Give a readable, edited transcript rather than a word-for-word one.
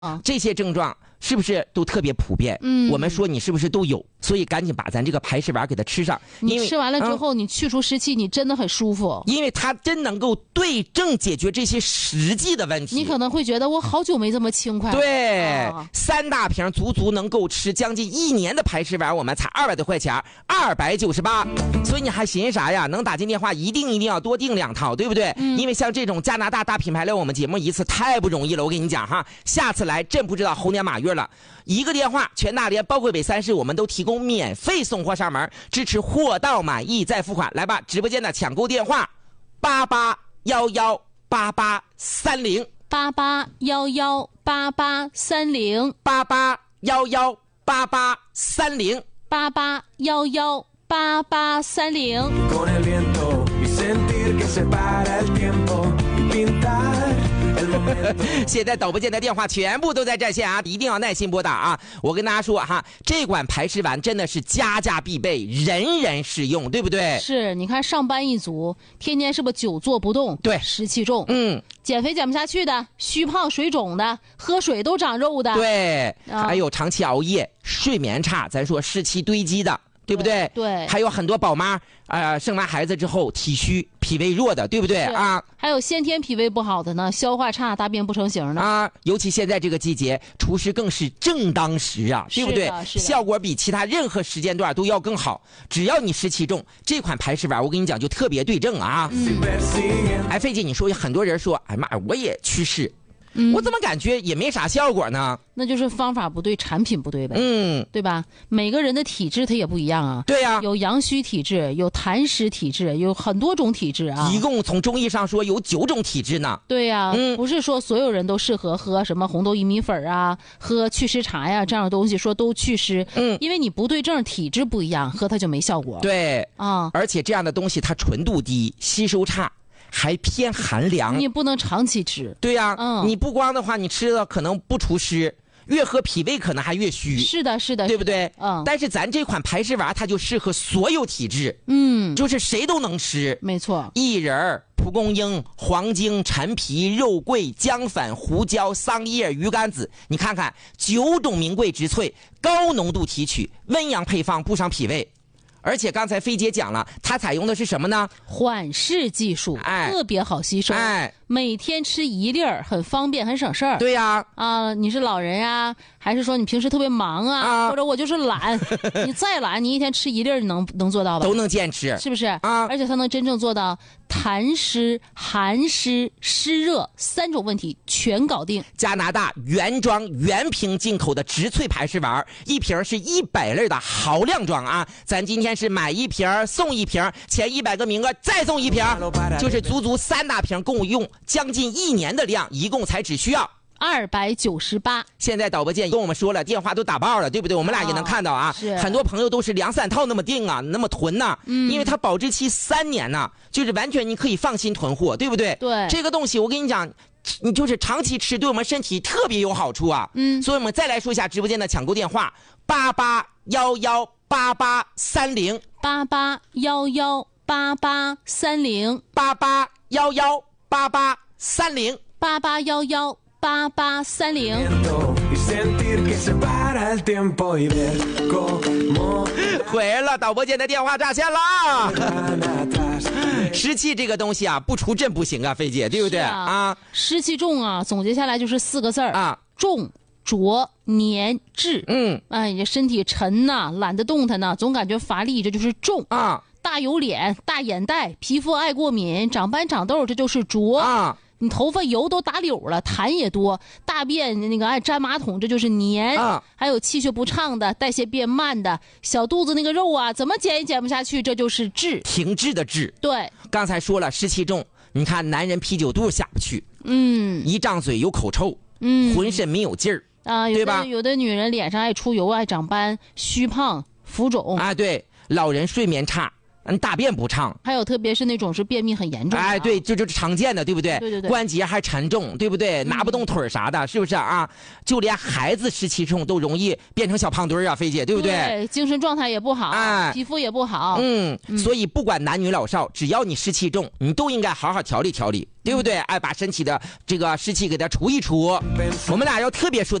这些症状是不是都特别普遍？我们说你是不是都有？所以赶紧把咱这个排湿丸给它吃上。 你吃完了之后，你去除湿气，你真的很舒服。 因为它真能够对症解决这些实际的问题。 你可能会觉得我好久没这么轻快了。 对，3大瓶足足能够吃将近1年的排湿丸，我们才200多块钱，298。所以你还寻思啥呀？能打进电话一定要多订2套，对不对？因为像这种加拿大大品牌来我们节目一次太不容易了，我跟你讲哈，下次来真不知道猴年马月了。一个电话，全大连包括北3市，我们都提供免费送货上门，支持货到满意再付款。来吧，直播间的抢购电话88118830 88118830 88118830 88118830。 现在导播间的电话全部都在在线啊，一定要耐心拨打啊！我跟大家说哈，这款排湿丸真的是家家必备，人人适用，对不对？ 是，你看上班一族，天天是不是久坐不动？ 对， 湿气重。减肥减不下去的，虚胖水肿的，喝水都长肉的。 对，还有长期熬夜、睡眠差，咱说湿气堆积的。对不对？ 对， 还有很多宝妈生完孩子之后体虚、脾胃弱的，对不对啊？ 还有先天脾胃不好的呢，消化差、大便不成形的啊。尤其现在这个季节，除湿更是正当时啊，对不对？效果比其他任何时间段都要更好。只要你湿气重，这款排湿丸我跟你讲就特别对症啊。哎，费姐，你说很多人说，哎妈，我也祛湿。我怎么感觉也没啥效果呢？ 那就是方法不对，产品不对呗。对吧？每个人的体质它也不一样啊。 对呀， 有阳虚体质，有痰湿体质，有很多种体质啊。 一共从中医上说有9种体质呢。 对呀，不是说所有人都适合喝什么红豆薏米粉啊，喝祛湿茶呀这样的东西，说都祛湿。因为你不对症，体质不一样，喝它就没效果。 对啊，而且这样的东西它纯度低，吸收差。还偏寒凉， 你也不能长期吃。 对呀，你不光的话，你吃了可能不除湿，越喝脾胃可能还越虚。 是的，是的， 对不对？但是咱这款排湿丸，它就适合所有体质，就是谁都能吃。 没错， 薏仁、蒲公英、黄精、陈皮、肉桂、姜粉、胡椒、桑叶、鱼干子，你看看9种名贵植萃，高浓度提取，温阳配方，不伤脾胃。而且刚才菲姐讲了，它采用的是什么呢？ 缓释技术，特别好吸收。每天吃1粒儿，很方便，很省事儿。 对呀， 你是老人呀，还是说你平时特别忙啊？或者我就是懒，你再懒，你一天吃1粒儿，你能做到吧？ 都能坚持， 是不是？而且它能真正做到痰湿、寒湿、湿热3种问题全搞定。 加拿大原装原瓶进口的植萃排湿丸，一瓶是100粒的毫量装啊！咱今天是买1瓶送1瓶，前100个名额再送1瓶，就是足足3大瓶，够用将近1年的量，一共才只需要 298。 现在导播间跟我们说了，电话都打爆了，对不对？我们俩也能看到啊，很多朋友都是2、3套那么订啊，那么囤呐，因为它保质期3年呐，就是完全你可以放心囤货，对不对？ 对， 这个东西我跟你讲，你就是长期吃，对我们身体特别有好处啊。所以我们再来说一下直播间的抢购电话：88118830 88118830 88118830 88118830。 回来了，导播间的电话炸线了。湿气这个东西啊，不除震不行啊，菲姐，对不对啊？ 湿气重啊，总结下来就是4个字啊：重、浊、黏、滞。你这身体沉呐，懒得动弹呐，总感觉乏力，这就是重啊。大油脸、大眼袋，皮肤爱过敏，长斑长痘，这就是浊啊。你头发油都打绺了，痰也多，大便那个爱粘马桶，这就是黏啊。还有气血不畅的，代谢变慢的，小肚子那个肉啊，怎么减也减不下去，这就是滞， 停滞的滞。 对， 刚才说了，湿气重，你看男人啤酒肚下不去，一张嘴有口臭，浑身没有劲儿啊，对吧？ 有的女人脸上爱出油、爱长斑、虚胖、浮肿啊，对，老人睡眠差。 大便不畅， 还有特别是那种是便秘很严重的， 对，就是常见的，对不对？ 对， 关节还沉重，对不对？拿不动腿啥的，是不是啊？就连孩子湿气重都容易变成小胖墩啊，菲姐，对不对？ 对，精神状态也不好，皮肤也不好。 所以不管男女老少，只要你湿气重，你都应该好好调理调理，对不对？把身体的这个湿气给它除一除。我们俩要特别说